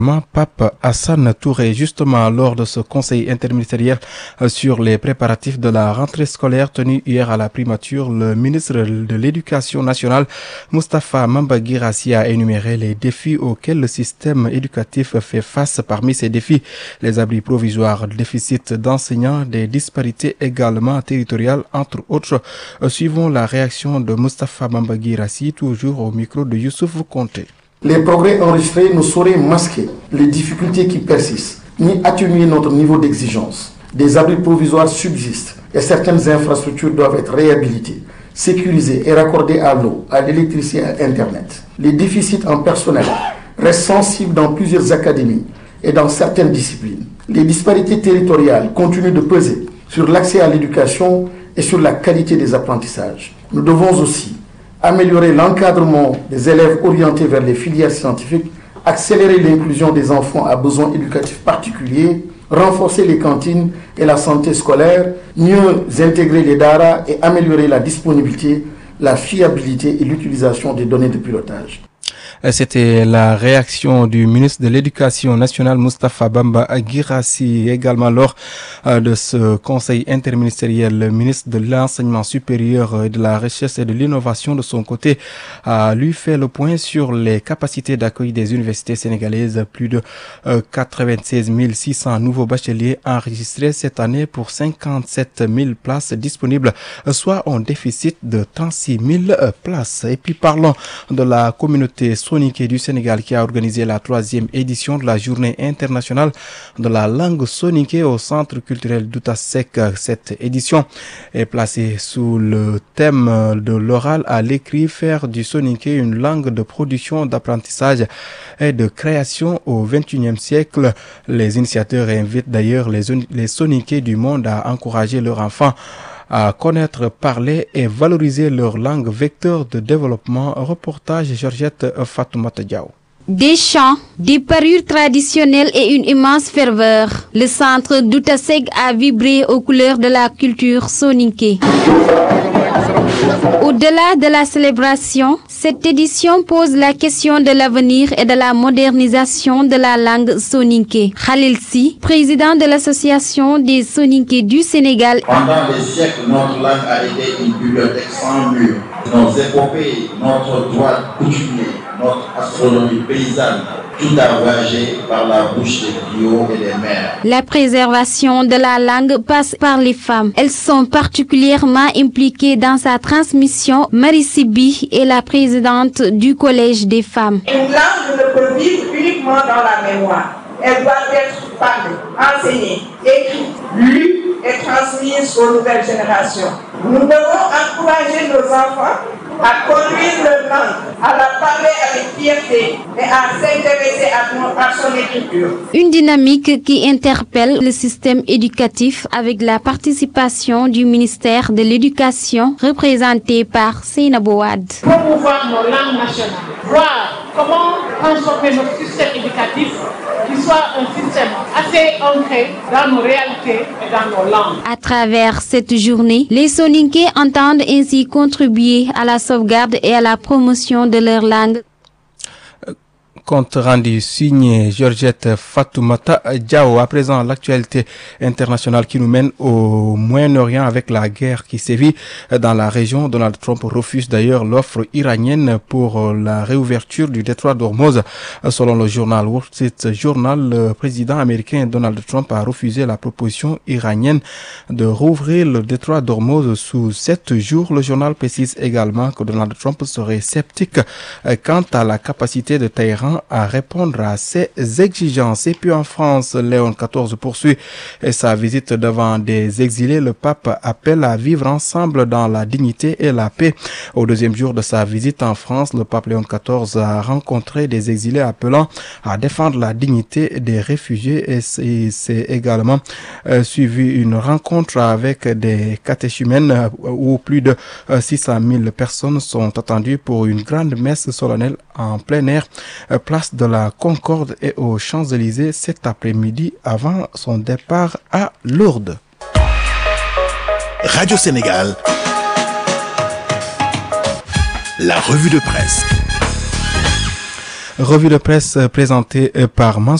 Pape Hassan Touré, justement lors de ce conseil interministériel sur les préparatifs de la rentrée scolaire tenue hier à la primature, le ministre de l'Éducation nationale, Moustapha Mamba Guirassy, a énuméré les défis auxquels le système éducatif fait face. Parmi ces défis, les abris provisoires, le déficit d'enseignants, des disparités également territoriales, entre autres. Suivons la réaction de Moustapha Mamba Guirassy, toujours au micro de Youssouf Konté. Les progrès enregistrés ne sauraient masquer les difficultés qui persistent, ni atténuer notre niveau d'exigence. Des abris provisoires subsistent et certaines infrastructures doivent être réhabilitées, sécurisées et raccordées à l'eau, à l'électricité et à Internet. Les déficits en personnel restent sensibles dans plusieurs académies et dans certaines disciplines. Les disparités territoriales continuent de peser sur l'accès à l'éducation et sur la qualité des apprentissages. Nous devons aussi améliorer l'encadrement des élèves orientés vers les filières scientifiques, accélérer l'inclusion des enfants à besoins éducatifs particuliers, renforcer les cantines et la santé scolaire, mieux intégrer les daara et améliorer la disponibilité, la fiabilité et l'utilisation des données de pilotage. C'était la réaction du ministre de l'Éducation nationale, Moustapha Mamba Guirassy. Également lors de ce conseil interministériel, le ministre de l'Enseignement supérieur et de la Recherche et de l'Innovation, de son côté, a lui fait le point sur les capacités d'accueil des universités sénégalaises. Plus de 96 600 nouveaux bacheliers enregistrés cette année pour 57 000 places disponibles, soit un déficit de 36 000 places. Et puis parlons de la communauté soninké du Sénégal qui a organisé la 3e édition de la journée internationale de la langue soninké au centre culturel d'Outasek. Cette édition est placée sous le thème de l'oral à l'écrit, faire du soninké une langue de production, d'apprentissage et de création au XXIe siècle. Les initiateurs invitent d'ailleurs les soninké du monde à encourager leurs enfants à connaître, parler et valoriser leur langue, vecteur de développement. Reportage Georgette Fatoumata Diaw. Des chants, des parures traditionnelles et une immense ferveur. Le centre d'Outasek a vibré aux couleurs de la culture soninké. Au-delà de la célébration, cette édition pose la question de l'avenir et de la modernisation de la langue soninké. Khalil Sy, président de l'association des soninké du Sénégal. Pendant des siècles, notre langue a été une bibliothèque sans mur. Nos épopées, notre droit coutumier, notre astronomie paysanne, tout a voyagé par la bouche des griots et des mères. La préservation de la langue passe par les femmes. Elles sont particulièrement impliquées dans sa transmission. Marie Sibi est la présidente du Collège des femmes. Une langue ne peut vivre uniquement dans la mémoire. Elle doit être parlée, enseignée, écrite, lue et transmise aux nouvelles générations. Nous devons encourager nos enfants à conduire leur langue, à la parler avec fierté et à s'intéresser à son écriture. Une dynamique qui interpelle le système éducatif avec la participation du ministère de l'Éducation représenté par Seynabou Wade. Promouvoir nos langues nationales, voir comment transformer notre système éducatif qui soit un système assez ancré dans nos réalités et dans nos langues. À travers cette journée, les soninké entendent ainsi contribuer à la sauvegarde et à la promotion de leur langue. Compte rendu signé Georgette Fatoumata Diaw. À présent, l'actualité internationale qui nous mène au Moyen-Orient avec la guerre qui sévit dans la région. Donald Trump refuse d'ailleurs l'offre iranienne pour la réouverture du détroit d'Ormuz. Selon le journal Wall Street Journal, le président américain Donald Trump a refusé la proposition iranienne de rouvrir le détroit d'Ormuz sous 7 jours. Le journal précise également que Donald Trump serait sceptique quant à la capacité de Téhéran à répondre à ces exigences. Et puis en France, Léon XIV poursuit sa visite devant des exilés. Le pape appelle à vivre ensemble dans la dignité et la paix. Au deuxième jour de sa visite en France, le pape Léon XIV a rencontré des exilés appelant à défendre la dignité des réfugiés et c'est également suivi une rencontre avec des catéchumènes où plus de 600 000 personnes sont attendues pour une grande messe solennelle en plein air, place de la Concorde et aux Champs-Élysées cet après-midi avant son départ à Lourdes. Radio Sénégal, la revue de presse. Revue de presse présentée par